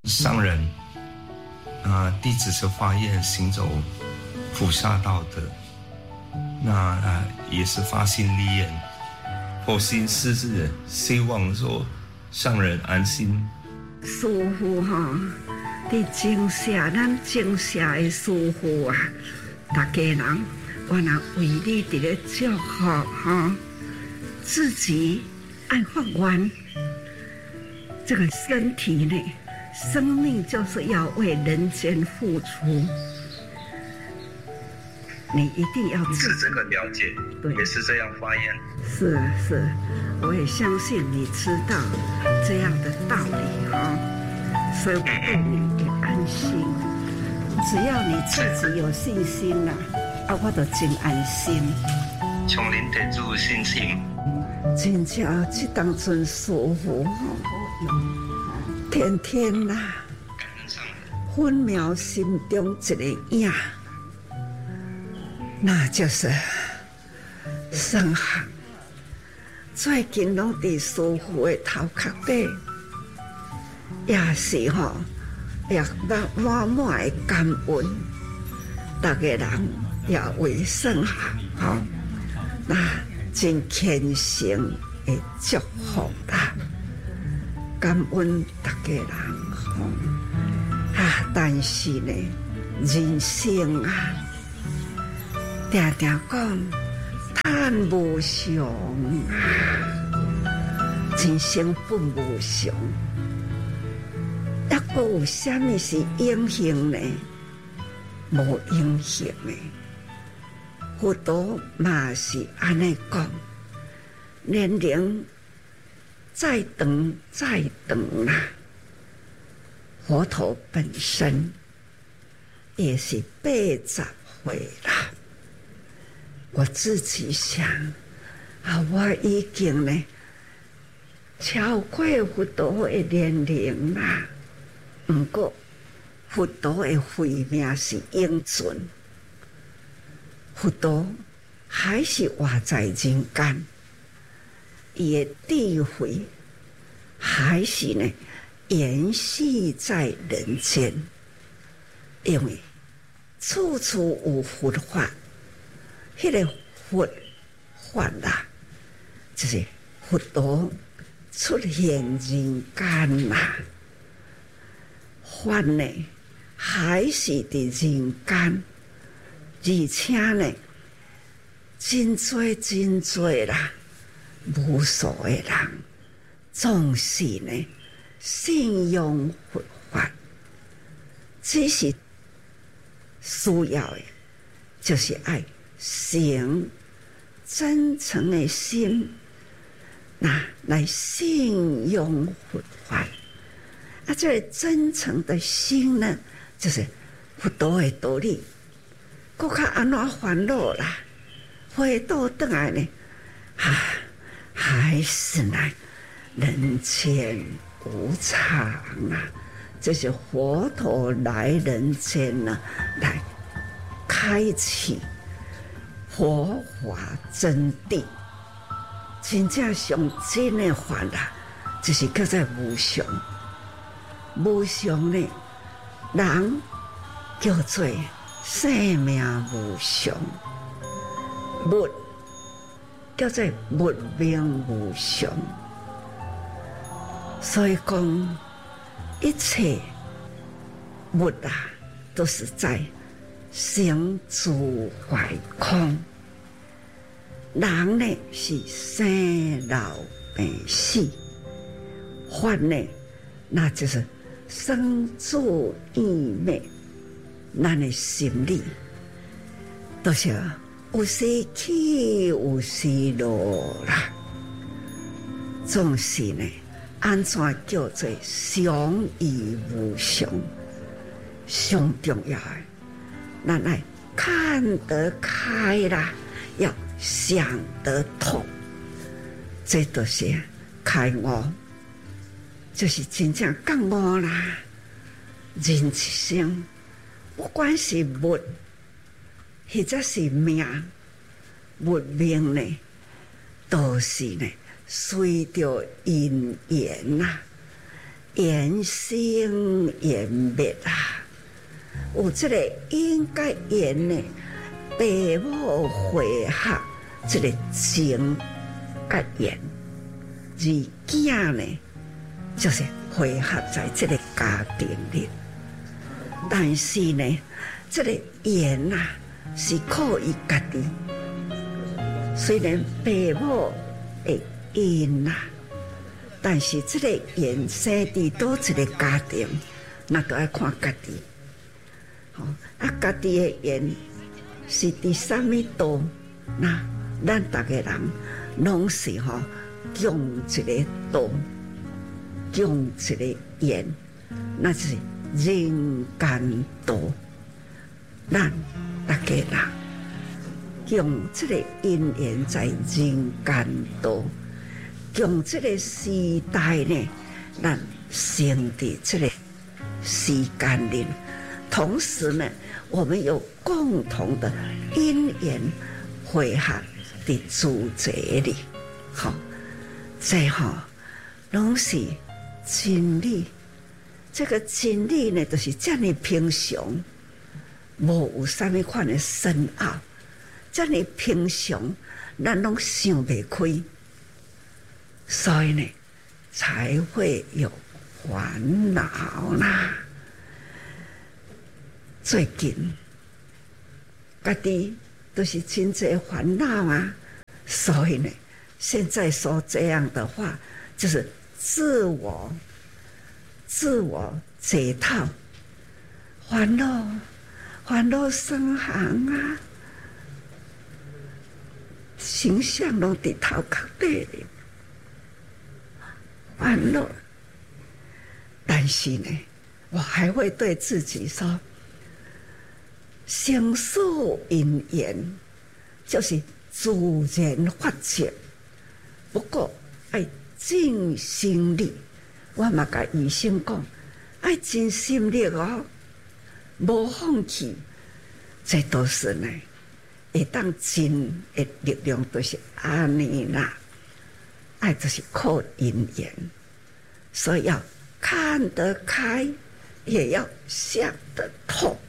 上人弟子是发愿行走菩萨道德，那也是发心立愿，佛心施之人，希望说上人安心。 师父伫种下咱种下的师父啊，大家人我若为你伫咧祝福自己爱发愿，这个身体呢，生命就是要为人间付出。你一定要是这个了解，对，也是这样发言。 是，我也相信你知道这样的道理所以我对你也安心。只要你自己有信心啦，我就真安心。 从您得住信心。 真正这当阵师父天天分秒心中一个影，那就是圣行。最近拢伫师父的头壳底，也是也满满的感恩，大家人也为圣行那真虔诚的祝福啦，感恩大家人但是呢，人生常常讲叹无常人生本无常，抑阁有啥物是永恒呢？无永恒的。佛陀嘛是安尼讲，年龄再长再长佛陀本身也是80岁啦。我自己想我已经呢超过佛陀的年龄啦，不过佛陀的慧命是永存。佛陀还是活在人间，他的智慧还是呢延续在人间，因为处处有佛法，那个佛法就是佛陀出现人间法呢还是在人间。而且呢，真多啦，无数的人总是呢信仰佛法，只是需要的，就是爱行真诚的心，来信仰佛法。这个真诚的心呢，就是佛陀的道理。搁较安怎烦恼啦？回到倒来呢，还是呢，人间无常这是佛陀来人间来开启佛法真谛。真正上真的法就是叫做无常。无常呢，人叫做生命无常，物叫做物命无常。所以讲，一切物都是在生住坏空。人呢是生老病死，法呢那就是生住异灭。咱的心理都是有时起有时落啦，总是呢，安怎叫做常与无常？上重要的，咱来看得开啦，要想得通，这都是开悟，就是真正觉悟啦。人生不管是物，或者是命，物命呢，都是呢随着因缘缘生缘灭啊，有这个因甲缘呢，父母会合这个情甲缘，而囝呢就是会合在这个家庭里。但是呢，这个缘啊是靠伊家己，虽然父母会因啊。但是这个缘生伫倒一个家庭，那都要看家己。好，家己的缘是伫什么道？那咱大家人拢是共一个道，共一个缘，那是人间道。咱大家人共这个因缘在人间道。用这个时代呢，咱生的这个时间里，同时呢，我们有共同的因缘会合的主节里，好，这拢是真理。这个真理呢，就是这么平常，无有什么款的深奥，这么平常，咱拢想不开。所以呢，才会有烦恼啦。最近，家己都是真侪烦恼啊。所以呢，现在说这样的话，就是自我解套，烦恼生行啊，形象拢伫头壳底里。烦恼，但是呢，我还会对自己说：生死因缘就是自然发生，不过要尽心力。我嘛甲医生讲，要尽心力哦，无放弃。这都是呢，会当尽的力量，都是安尼啦。爱就是靠因缘，所以要看得开，也要想得透，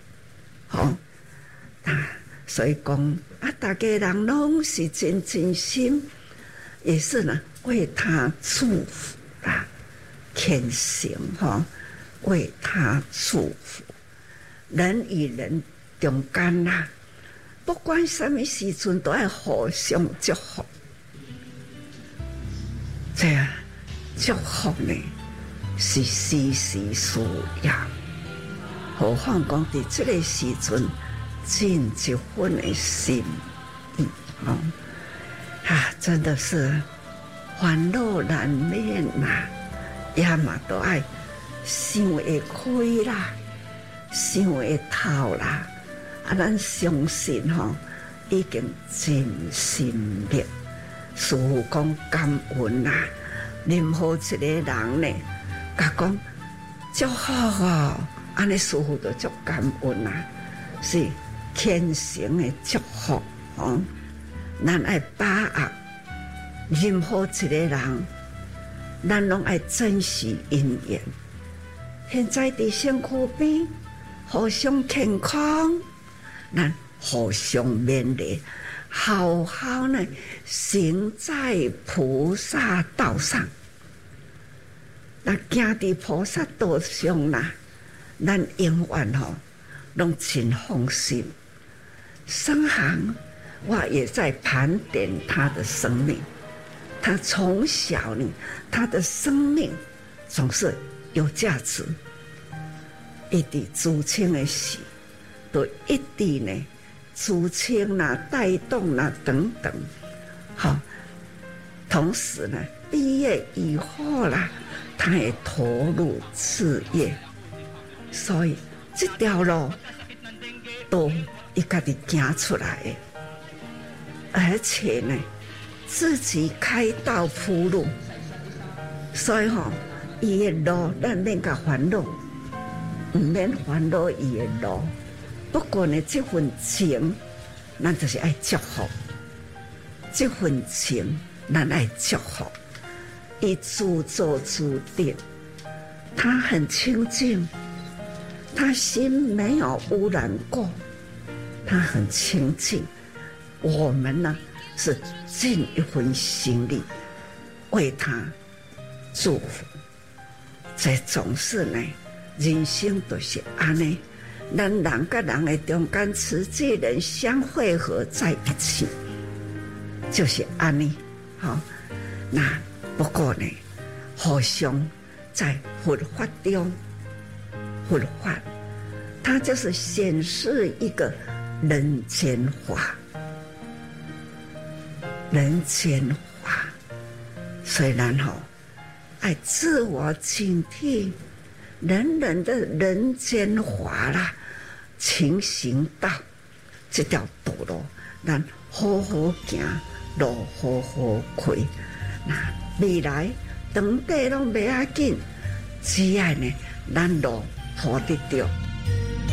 所以讲大家人拢是真心，也是呢为他祝福啦，虔诚为他祝福，人与人中间啦，不管什么时阵都要互相祝福。这样祝福呢是时时需要，何况讲伫这个时阵尽一份的心意真的是烦恼难免啦，也嘛都爱想会开啦，想会透啦，咱相信已经尽心力。师父讲感恩啦，任何一个人呢，甲讲足好安尼师父就足感恩啦，是虔诚的祝福咱爱把握任何一个人，咱拢爱珍惜因缘。现在伫身躯边，互相健康，咱互相勉励。好好呢，行在菩萨道上。那行伫菩萨道上啦，咱永远拢真放心。生行，我也在盘点他的生命。他从小呢，他的生命总是有价值。一直知青的事，都一直呢。知青啦、带动啦等等，同时呢，毕业以后啦，他也投入事业，所以这条路都伊家己行出来的，而且呢，自己开道铺路，所以伊的路咱免甲烦恼，唔免烦恼伊的路。不过呢，这份情，咱就是爱祝福。这份情，咱爱祝福。伊自作自得， 他很清净，他心没有污染过，他很清净。我们呢是尽一份心力为他祝福。这总是呢，人生都是安尼，咱人跟人的中间，慈济人相汇合在一起，就是安尼。好，那不过呢，互相在佛法中，佛法它就是显示一个人间法，人间法。虽然爱自我警惕，人人的人间法啦，情行道这条道路，咱好好行，路好好开。那未来长短拢袂要紧，只要呢，咱路铺得着。